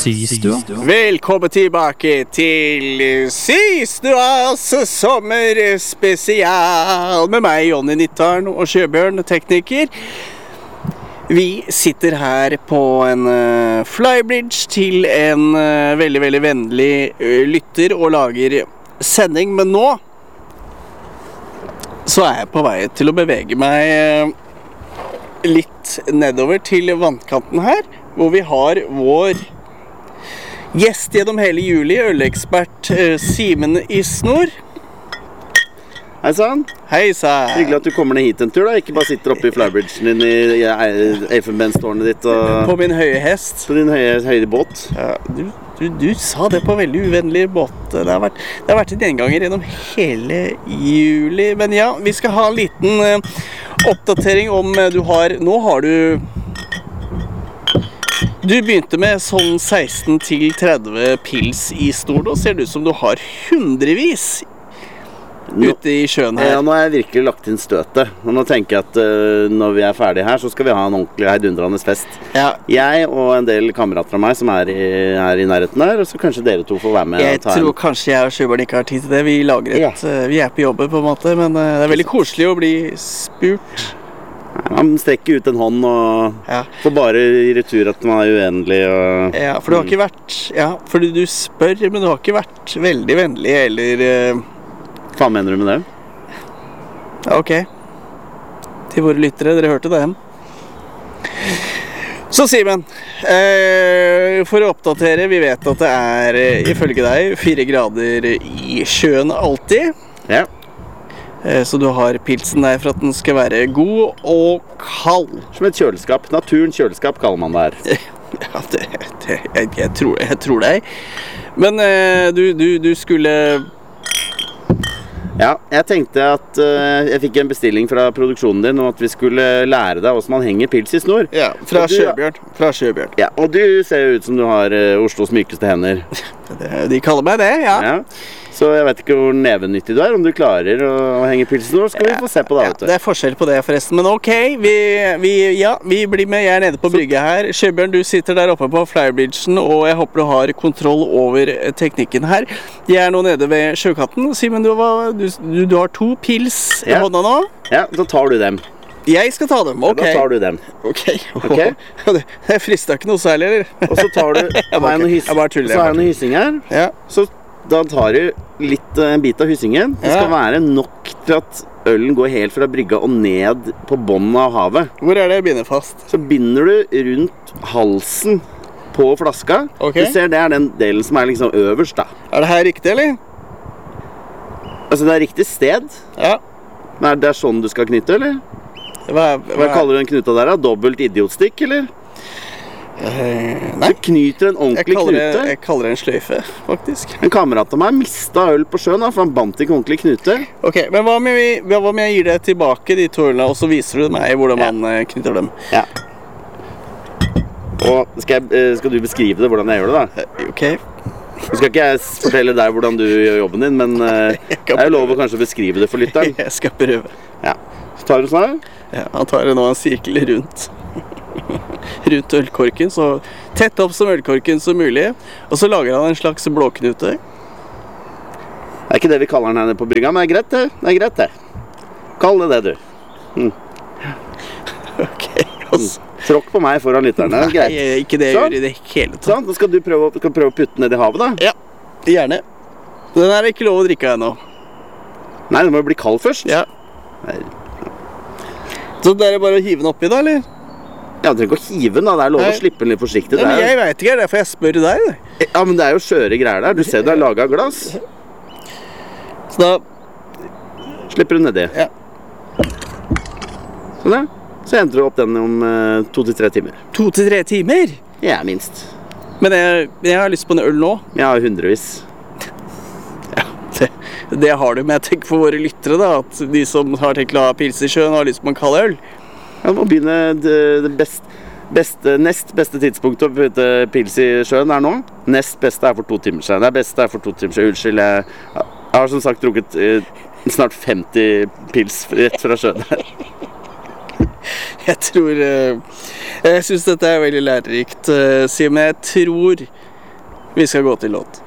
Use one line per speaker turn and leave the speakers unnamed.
Systua.
Velkommen tilbake til Systuas sommerspesial med meg, Jonny Nittaren, og Sjøbjørn, tekniker. Vi sitter her på en flybridge til en veldig, veldig vennlig lytter og lager sending, men nå så er jeg på vei til å bevege meg litt nedover til vannkanten her, hvor vi har vår gjest gjennom hele juli, ølekspert Simen Isnor.
Hei sann.
Hei sann.
Hyggelig at du kommer ned hit en tur da, ikke bare sitter oppe i flybridgen din i Elfenbenstårnet ditt og...
På min høye hest.
På din høye båt.
Ja, du sa det på veldig uvennlig båt. Det har vært en gjenganger gjennom hele juli. Men ja, vi skal ha en liten oppdatering om Nå har du begynte med sånn 16-30 pils i stort, og ser det ut som du har hundrevis ute i sjøen her.
Ja, nå har jeg virkelig lagt inn støtet. Og nå tenker jeg at når vi er ferdige her, så skal vi ha en ordentlig heidundrende fest. Ja. Jeg og en del kamerater av meg som er i nærheten der, og så kanskje dere to får være med.
Jeg tror kanskje jeg og Sjøbjørn ikke har tid til det. Vi er på jobben på en måte, men det er veldig koselig å bli spurt.
Man strekker ut en hånd og får bare i retur at man er uendelig og...
Ja, for du har ikke vært... Ja, fordi du spør, men du har ikke vært veldig vennlig, eller...
Hva mener du med det?
Ok. Til våre lyttere, dere hørte det. Så Simen, for å oppdatere, vi vet at det er, ifølge deg, 4 grader i sjøen alltid.
Ja.
Så du har pilsen der for at den skal være god og kald.
Som et kjøleskap. Naturens kjøleskap kaller man det her.
Ja, jeg tror deg. Men du skulle...
Ja, jeg tenkte at jeg fikk en bestilling fra produksjonen din om at vi skulle lære deg hvordan man henger pils i snor.
Ja, fra Sjøbjørn.
Ja, og du ser jo ut som du har Oslos mykeste hender.
De kaller meg det, ja.
Så jeg vet ikke hvor nevenyttig du er, om du klarer å henge pils i snor, skal vi få se på det.
Ja, det er forskjell på det forresten, men ok, vi blir med, jeg er nede på brygget her. Sjøbjørn, du sitter der oppe på flybridgen, og jeg håper du har kontroll over teknikken her. Jeg er nå nede ved sjøkatten. Simen, du har 2 pils i hånda nå.
Ja, da tar du dem.
Jeg skal ta dem, ok.
Ja, da tar du dem.
Ok. Det frister ikke noe særlig, eller?
Og så tar du, så har jeg noe hyssing her.
Ja.
Så da tar du en bit av hyssingen. Det skal være nok til at ølen går helt fra brygga og ned på bunnen av havet.
Hvor er det jeg binder fast?
Så binder du rundt halsen på flaska.
Okay.
Du ser det er den delen som er liksom øverst da.
Er det her riktig, eller?
Altså det er riktig sted.
Ja.
Men det er sånn du skal knytte, eller? Hva kaller du den knuta der da? Dobbelt idiotstikk, eller?
Nei.
Du knyter en ordentlig knute.
Jeg kaller det en sløyfe, faktisk.
En kamerat av meg mistet øl på sjøen da, for han bandt ikke ordentlig knute.
Ok, men hva om jeg gir deg tilbake de 2 ølene, og så viser du meg hvordan man knytter dem? Ja. Og skal du beskrive det, hvordan jeg gjør det da? Ok.
Nå skal ikke jeg fortelle deg hvordan du gjør jobben din, men jeg lover kanskje å beskrive det for lytteren.
Jeg skal prøve.
Ja. Så tar du sånn her?
Ja, han tar nå en sirkel rundt ølkorken, så tett opp som ølkorken som mulig, og så lager han en slags blåknute.
Det er ikke det vi kaller den her på brygga, men det er greit det. Kall det du.
Ok, altså.
Tråkk på meg foran lytterne, greit.
Nei, ikke det jeg gjør i det hele tatt.
Sånn, nå skal du prøve å putte den ned i havet da.
Ja, gjerne. Den er ikke lov å drikke ennå.
Nei, den må jo bli kald først.
Ja. Så det er bare å hive den oppi da, eller?
Ja, du trenger ikke å hive den da, det er lov å slippe den litt forsiktig.
Men jeg vet ikke, det er derfor jeg spør deg.
Ja, men det er jo skjøre greier der, du ser du er laget av glass.
Så da
slipper du nedi.
Ja.
Sånn da, så henter du opp den om 2-3 timer.
2-3 timer?
Ja, minst.
Men jeg har lyst på en øl nå.
Jeg har hundrevis.
Ja, det har du, men jeg tenker for våre lyttere da, at de som har tenkt å ha pils i sjøen har lyst på en kald øl.
Ja, må begynne det nest beste tidspunktet å putte pils i sjøen er nå. Nest beste er for 2 timer siden. Det beste er for 2 timer siden. Unnskyld, jeg har som sagt drukket snart 50 pils rett fra sjøen her. Jeg synes dette er veldig lærerikt, Simen. Jeg tror
Vi skal gå til låt.